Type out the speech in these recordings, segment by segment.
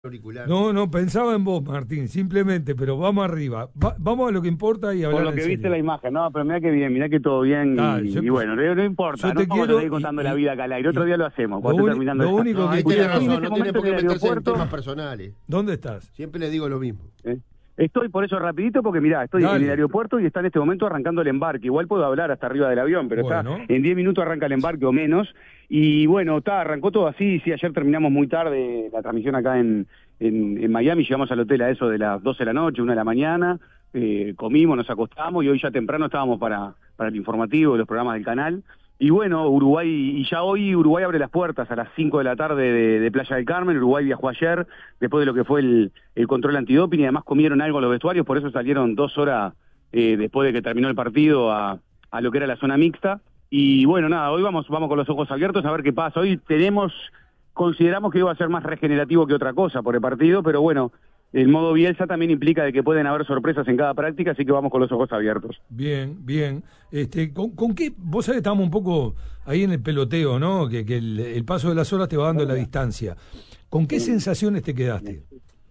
auricular. No, no, pensaba en vos, Martín, simplemente, pero vamos arriba. Vamos a lo que importa y hablar Por lo que en viste serio. la imagen, no, pero mirá que bien, mirá que todo bien y bueno, no importa, yo no te vamos a quiero seguir contando la vida acá al aire, otro día lo hacemos, lo cuando esté terminando lo el único No, que ahí quiero... tiene Estoy en razón, este no tiene momento por qué en el meterse en aeropuerto. temas personales. ¿Dónde estás? Siempre le digo lo mismo. Estoy por eso rapidito porque mirá, estoy Dale. en el aeropuerto y está en este momento arrancando el embarque. Igual puedo hablar hasta arriba del avión, pero Bueno. está en 10 minutos arranca el embarque o menos. Y bueno, arrancó todo así. Sí, ayer terminamos muy tarde la transmisión acá en Miami. Llegamos al hotel a eso de las 12 de la noche, 1 de la mañana. Comimos, nos acostamos y hoy ya temprano estábamos para el informativo, los programas del canal. Y bueno, Uruguay, y ya hoy Uruguay abre las puertas a las 5 de la tarde de Playa del Carmen. Uruguay viajó ayer, después de lo que fue el control antidoping, y además comieron algo en los vestuarios, por eso salieron 2 horas después de que terminó el partido a lo que era la zona mixta. Y bueno, nada, hoy vamos con los ojos abiertos a ver qué pasa. Hoy consideramos que iba a ser más regenerativo que otra cosa por el partido, pero bueno, el modo Bielsa también implica de que pueden haber sorpresas en cada práctica, así que vamos con los ojos abiertos. Bien, bien. ¿Con qué? Vos sabés, estamos un poco ahí en el peloteo, ¿no? Que el paso de las horas te va dando la distancia. ¿Con qué sensaciones te quedaste?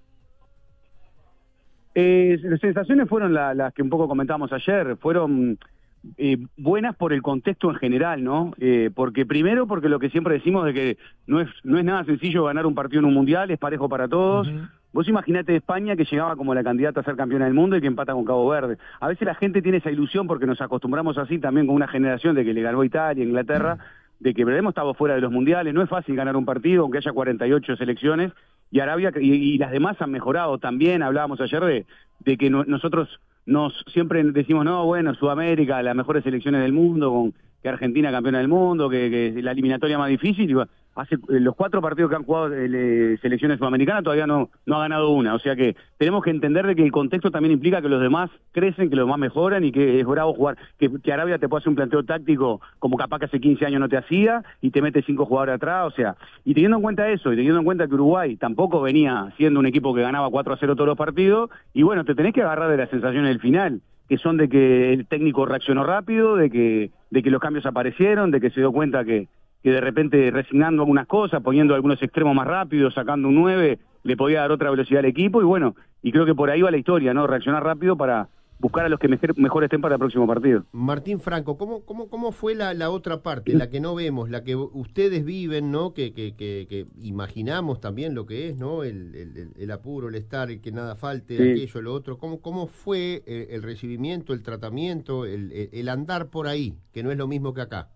Las sensaciones fueron las que un poco comentábamos ayer, fueron buenas por el contexto en general, ¿no? Porque lo que siempre decimos de que no es nada sencillo ganar un partido en un mundial, es parejo para todos. Uh-huh. Vos imaginate España que llegaba como la candidata a ser campeona del mundo y que empata con Cabo Verde. A veces la gente tiene esa ilusión porque nos acostumbramos así también con una generación de que le ganó Italia, Inglaterra, de que hemos estado fuera de los mundiales. No es fácil ganar un partido, aunque haya 48 selecciones, y Arabia y las demás han mejorado también. Hablábamos ayer de que nosotros siempre decimos, no, bueno, Sudamérica, las mejores selecciones del mundo, que Argentina campeona del mundo, que la eliminatoria más difícil, y bueno, hace los 4 partidos que han jugado selecciones sudamericanas todavía no ha ganado una, o sea que tenemos que entender de que el contexto también implica que los demás crecen, que los demás mejoran y que es bravo jugar, que Arabia te puede hacer un planteo táctico como capaz que hace 15 años no te hacía y te mete 5 jugadores atrás, o sea, y teniendo en cuenta eso, y teniendo en cuenta que Uruguay tampoco venía siendo un equipo que ganaba 4-0 todos los partidos, y bueno, te tenés que agarrar de las sensaciones del final, que son de que el técnico reaccionó rápido, de que los cambios aparecieron, de que se dio cuenta que de repente resignando algunas cosas, poniendo algunos extremos más rápidos, sacando un 9, le podía dar otra velocidad al equipo, y bueno, y creo que por ahí va la historia, ¿no? Reaccionar rápido para buscar a los que mejor estén para el próximo partido. Martín Franco, ¿cómo fue la otra parte, la que no vemos, la que ustedes viven, ¿no? Que imaginamos también lo que es, ¿no? El apuro, el estar, el que nada falte, Sí. aquello, lo otro. ¿Cómo fue el recibimiento, el tratamiento, el andar por ahí, que no es lo mismo que acá?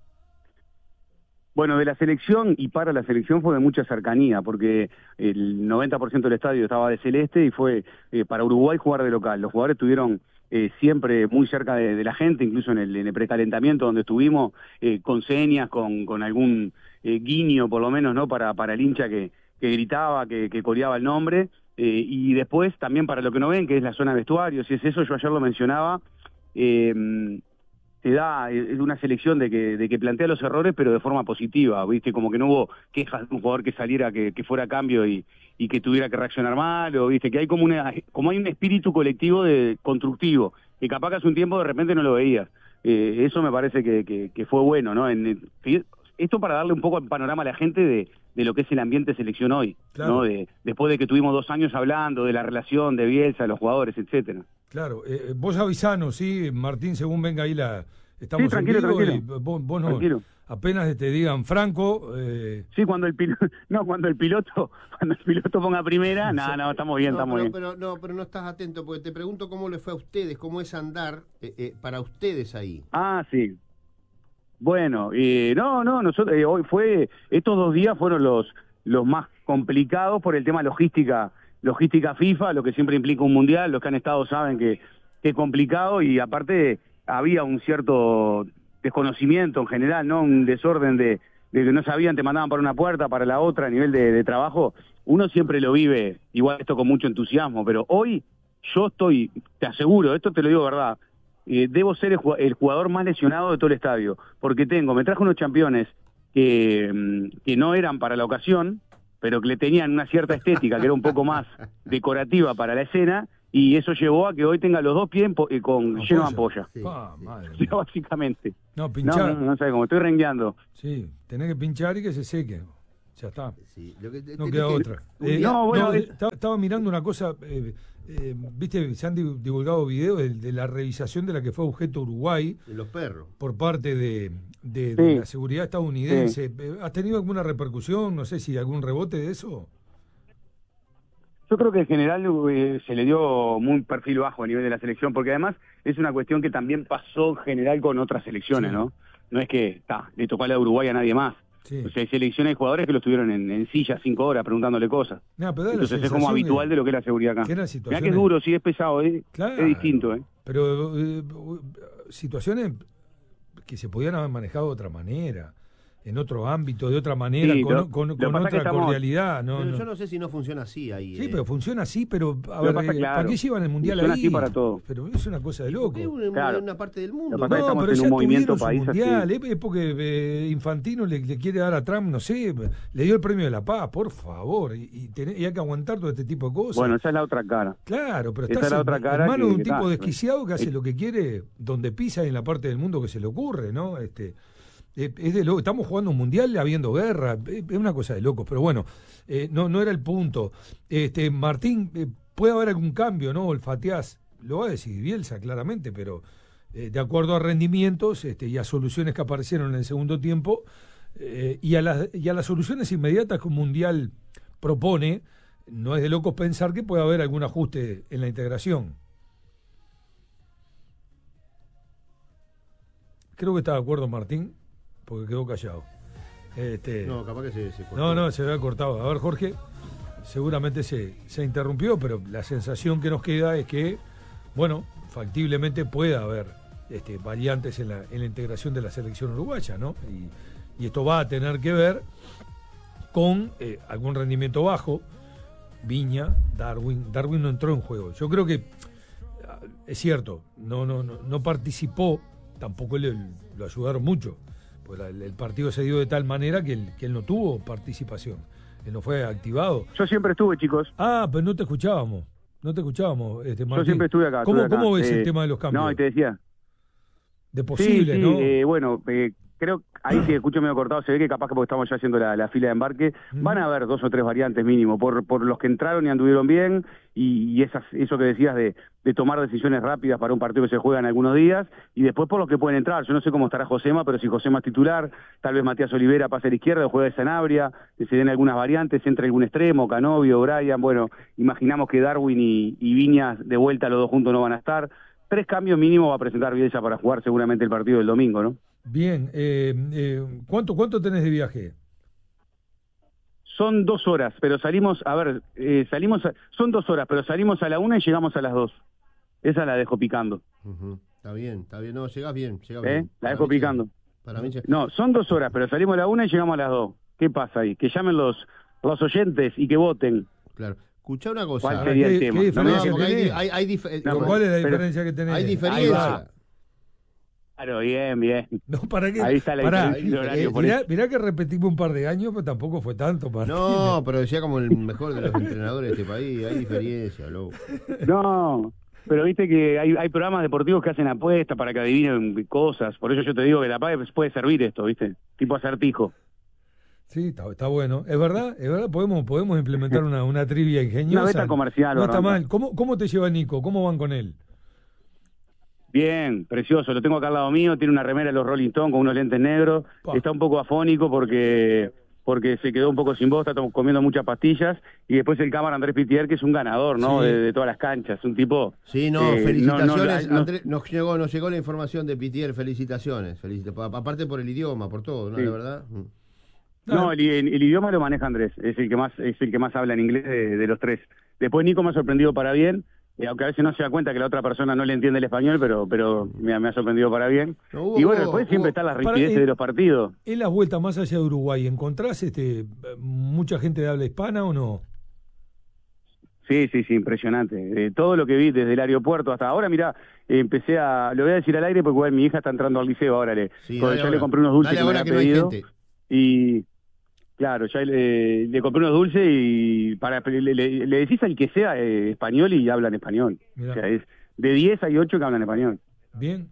Bueno, de la selección y para la selección fue de mucha cercanía, porque el 90% del estadio estaba de celeste y fue para Uruguay jugar de local. Los jugadores estuvieron siempre muy cerca de la gente, incluso en el precalentamiento donde estuvimos, con señas, con algún guiño por lo menos, ¿no? Para el hincha que gritaba, que coreaba el nombre, y después también para lo que no ven, que es la zona de vestuarios, y es eso, yo ayer lo mencionaba, te da una selección de que plantea los errores, pero de forma positiva, ¿viste? Como que no hubo quejas de un jugador que saliera, que fuera a cambio y que tuviera que reaccionar mal, o ¿viste? Que hay como hay un espíritu colectivo constructivo, que capaz que hace un tiempo de repente no lo veías. Eso me parece que fue bueno, ¿no? Esto para darle un poco el panorama a la gente de lo que es el ambiente de selección hoy, Claro. ¿no? Después de que tuvimos 2 años hablando de la relación de Bielsa, los jugadores, etcétera. Claro, vos avisanos, ¿sí? Martín, según venga ahí estamos Sí, tranquilo, en vivo, tranquilo. y vos no, Tranquilo. apenas te digan Franco, Sí, cuando el piloto ponga primera, no, estamos bien, estamos bien. Pero no estás atento, porque te pregunto cómo le fue a ustedes, cómo es andar para ustedes ahí. Ah, sí. Bueno, nosotros hoy estos 2 días fueron los más complicados por el tema logística FIFA, lo que siempre implica un mundial. Los que han estado saben que es complicado, y aparte había un cierto desconocimiento en general, ¿no? Un desorden de que no sabían, te mandaban para una puerta, para la otra, a nivel de trabajo. Uno siempre lo vive, igual esto con mucho entusiasmo, pero hoy yo te aseguro, esto te lo digo verdad, debo ser el jugador más lesionado de todo el estadio, porque me traje unos campeones que no eran para la ocasión, pero que le tenían una cierta estética, que era un poco más decorativa para la escena, y eso llevó a que hoy tenga los 2 pies lleno de ampolla. Sí, madre Sí, mía. básicamente. No, pinchar. No sé cómo estoy rengueando. Sí, tenés que pinchar y que se seque. Ya está. Sí, No queda otra. Estaba mirando una cosa, viste, se han divulgado videos de la revisación de la que fue objeto Uruguay. De los perros. Por parte de la seguridad estadounidense. Sí. ¿Has tenido alguna repercusión? No sé si algún rebote de eso. Yo creo que en general se le dio muy perfil bajo a nivel de la selección, porque además es una cuestión que también pasó en general con otras selecciones, sí. ¿no? No es que le tocó a la de Uruguay a nadie más. Sí. O sea, hay selecciones de jugadores que lo estuvieron en silla 5 horas preguntándole cosas. No, pero entonces es como habitual de lo que es la seguridad acá. Mirá que es duro, sí, es pesado, claro, es distinto. Pero situaciones que se podían haber manejado de otra manera, en otro ámbito, de otra manera, sí, con otra cordialidad. Pero yo no sé si no funciona así ahí. Sí, pero funciona así, pero a ver, ¿para qué llevan el Mundial funciona ahí? Así para todo. Pero es una cosa de loco. Es una parte del mundo. No, pero ya tuvieron su Mundial, es porque Infantino le quiere dar a Trump, no sé, le dio el premio de la paz, por favor, y hay que aguantar todo este tipo de cosas. Bueno, esa es la otra cara. Claro, pero estás en manos de un tipo desquiciado que hace lo que quiere, donde pisa en la parte del mundo que se le ocurre, ¿no? Es de loco. Estamos jugando un mundial habiendo guerra, es una cosa de locos, pero bueno, no era el punto. Martín, puede haber algún cambio, ¿no? Olfateás, lo va a decir Bielsa claramente, pero de acuerdo a rendimientos y a soluciones que aparecieron en el segundo tiempo y a las soluciones inmediatas que un mundial propone, no es de locos pensar que puede haber algún ajuste en la integración. Creo que está de acuerdo Martín, porque quedó callado. No, capaz que se cortó. No, se había cortado. A ver, Jorge, seguramente se interrumpió, pero la sensación que nos queda es que, bueno, factiblemente pueda haber variantes en la integración de la selección uruguaya, ¿no? Y esto va a tener que ver con algún rendimiento bajo. Viña, Darwin no entró en juego. Yo creo que es cierto, no participó, tampoco lo ayudaron mucho. Pues el partido se dio de tal manera que él no tuvo participación, él no fue activado. Yo siempre estuve, chicos. Pero no te escuchábamos, Martín. Yo siempre estuve acá. ¿Cómo ves el tema de los cambios? No, y te decía. De posible, ¿no? Bueno, creo, ahí sí escucho medio cortado, se ve que capaz que porque estamos ya haciendo la fila de embarque, van a haber 2 o 3 variantes mínimo, por los que entraron y anduvieron bien, y eso que decías de tomar decisiones rápidas para un partido que se juega en algunos días, y después por los que pueden entrar. Yo no sé cómo estará Josema, pero si Josema es titular, tal vez Matías Olivera pase a la izquierda o juega de Sanabria, que se den algunas variantes, entre algún extremo, Canovio, Brian, bueno, imaginamos que Darwin y Viñas de vuelta los dos juntos no van a estar. 3 cambios mínimos va a presentar Bielsa para jugar seguramente el partido del domingo, ¿no? Bien, ¿cuánto tenés de viaje? Son 2 horas, pero salimos, son 2 horas, pero salimos a la 1 y llegamos a las 2. Esa la dejo picando. Está bien, no, llegás bien. La dejo picando. Para mí no, son 2 horas, pero salimos a la 1 y llegamos a las 2. ¿Qué pasa ahí? Que llamen los oyentes y que voten. Claro. Escuchá una cosa. ¿Cuál sería el tema? ¿Qué diferencia ¿Cuál es la diferencia que tenés? Hay diferencia. Claro, bien. No, ¿para qué? Ahí está la diferencia de horario. Mirá que repetimos un par de años, pero tampoco fue tanto. No, pero decía como el mejor de los entrenadores de este país. Hay diferencia, loco. No, pero viste que hay programas deportivos que hacen apuestas para que adivinen cosas. Por eso yo te digo que la PAE puede servir esto, ¿viste? Tipo acertijo. Sí, está bueno. Es verdad, podemos implementar una trivia ingeniosa. Una beta comercial. No está mal. ¿Cómo te lleva Nico? ¿Cómo van con él? Bien, precioso. Lo tengo acá al lado mío. Tiene una remera de los Rolling Stones con unos lentes negros. Está un poco afónico porque se quedó un poco sin voz. Está comiendo muchas pastillas. Y después el cámara Andrés Pitier, que es un ganador, ¿no? Sí. De todas las canchas. Un tipo... Sí, felicitaciones. Andrés, nos llegó la información de Pitier. Felicitaciones. Aparte por el idioma, por todo, ¿no? Sí. La verdad... No, el idioma lo maneja Andrés, es el que más habla en inglés de los 3. Después Nico me ha sorprendido para bien, aunque a veces no se da cuenta que la otra persona no le entiende el español, pero me ha sorprendido para bien. Y bueno, después siempre están las rigideces de los partidos. En las vueltas más allá de Uruguay, ¿encontrás mucha gente de habla hispana o no? Sí, impresionante. Todo lo que vi desde el aeropuerto hasta ahora, mirá, lo voy a decir al aire porque igual mi hija está entrando al liceo ahora. Yo le compré unos dulces que me había pedido. Y claro, ya le compré unos dulces y le decís al que sea español y hablan español. Mirá. O sea, es de 10 hay 8 que hablan español. Bien.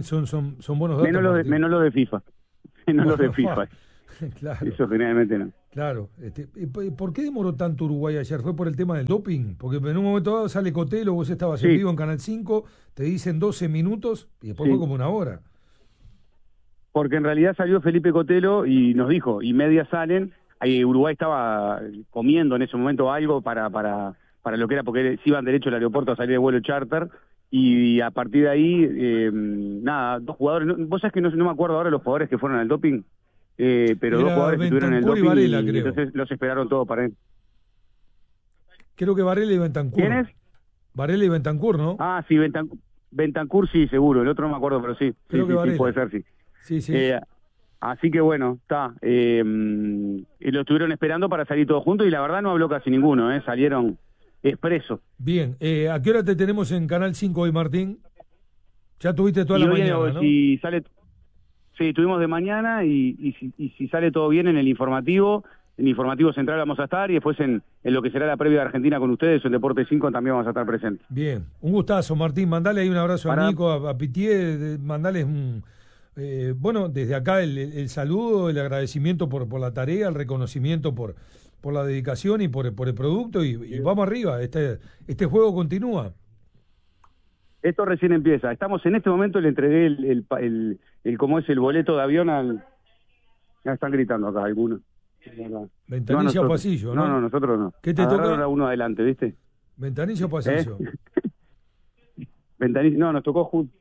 Son buenos datos. Menos los de FIFA. Menos los de FIFA. Claro. Eso generalmente no. Claro. ¿Por qué demoró tanto Uruguay ayer? ¿Fue por el tema del doping? Porque en un momento dado sale Cotelo, vos estabas en vivo en Canal 5, te dicen 12 minutos y después fue como una hora. Porque en realidad salió Felipe Cotelo y nos dijo, y media salen, Uruguay estaba comiendo en ese momento algo para lo que era, porque se iban derecho al aeropuerto a salir de vuelo charter, y a partir de ahí, nada, 2 jugadores, vos sabés que no me acuerdo ahora los jugadores que fueron al doping, pero era 2 jugadores que estuvieron en el doping, Varela, y creo. entonces los esperaron todos para él. Creo que Varela y Bentancur. ¿Quién es? Varela y Bentancur, ¿no? Ah, sí, Bentancur sí, seguro, el otro no me acuerdo, pero sí. Creo que Varela. Sí, puede ser, sí. Sí. Así que bueno, está. Y lo estuvieron esperando para salir todos juntos y la verdad no habló casi ninguno, salieron expresos. Bien, ¿a qué hora te tenemos en Canal 5 hoy, Martín? Ya tuviste toda la mañana, ¿no? Si sale, sí, estuvimos de mañana y si sale todo bien en el informativo central vamos a estar y después en lo que será la previa de Argentina con ustedes, en Deporte 5 también vamos a estar presentes. Bien, un gustazo, Martín. Mandale ahí un abrazo a Nico, a Pitié, mandales un... bueno, desde acá el saludo, el agradecimiento por la tarea, el reconocimiento por la dedicación y por el producto y vamos arriba, este juego continúa. Esto recién empieza. Estamos en este momento, le entregué el cómo es el boleto de avión al... Ya están gritando acá algunos. Ventanilla o pasillo, ¿no? No, nosotros no. ¿Qué te toca? A uno adelante, ¿viste? Ventanilla o pasillo. Ventanilla, no, nos tocó justo.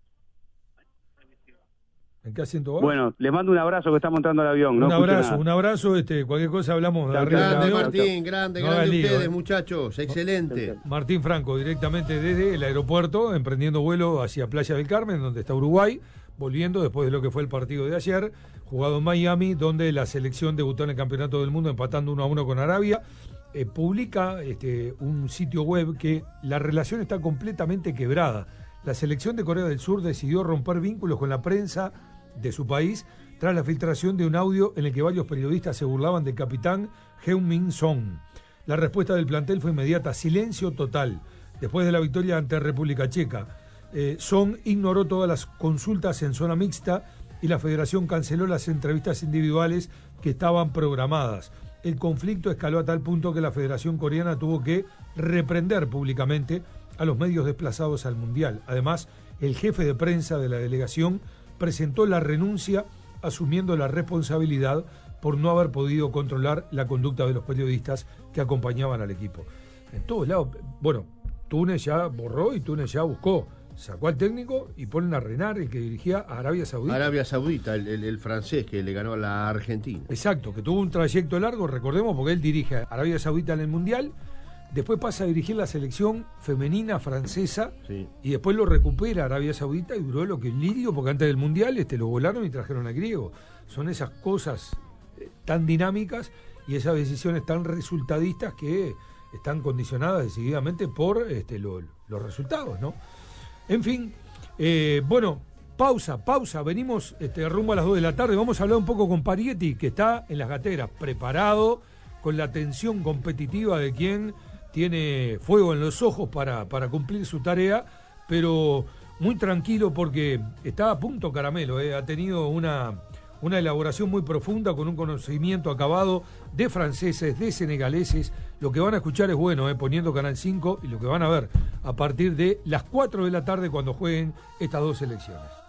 ¿En qué asiento va? Bueno, les mando un abrazo que está montando el avión. Un abrazo, cualquier cosa hablamos. Grande Martín, grande ustedes, muchachos, excelente. Martín Franco, directamente desde el aeropuerto, emprendiendo vuelo hacia Playa del Carmen, donde está Uruguay, volviendo después de lo que fue el partido de ayer, jugado en Miami, donde la selección debutó en el Campeonato del Mundo empatando 1-1 con Arabia. Publica un sitio web que la relación está completamente quebrada. La selección de Corea del Sur decidió romper vínculos con la prensa de su país tras la filtración de un audio en el que varios periodistas se burlaban del capitán Heung-min Son. La respuesta del plantel fue inmediata, silencio total. Después de la victoria ante República Checa, Son ignoró todas las consultas en zona mixta y la federación canceló las entrevistas individuales que estaban programadas. El conflicto escaló a tal punto que la Federación Coreana tuvo que reprender públicamente a los medios desplazados al Mundial. Además, el jefe de prensa de la delegación presentó la renuncia asumiendo la responsabilidad por no haber podido controlar la conducta de los periodistas que acompañaban al equipo. En todos lados, bueno, Túnez ya borró y Túnez ya buscó, sacó al técnico y ponen a Renard, el que dirigía a Arabia Saudita. Arabia Saudita, el francés que le ganó a la Argentina. Exacto, que tuvo un trayecto largo, recordemos, porque él dirige a Arabia Saudita en el Mundial. Después pasa a dirigir la selección femenina francesa y después lo recupera Arabia Saudita y duró lo que el lirio, porque antes del Mundial lo volaron y trajeron al griego. Son esas cosas tan dinámicas y esas decisiones tan resultadistas que están condicionadas decididamente por los resultados, ¿no? En fin, bueno, pausa, venimos rumbo a las 2 de la tarde, vamos a hablar un poco con Parietti, que está en las gateras, preparado, con la tensión competitiva de quien tiene fuego en los ojos para cumplir su tarea, pero muy tranquilo porque está a punto caramelo, ha tenido una elaboración muy profunda con un conocimiento acabado de franceses, de senegaleses. Lo que van a escuchar es bueno, poniendo Canal 5, y lo que van a ver a partir de las 4 de la tarde cuando jueguen estas dos selecciones.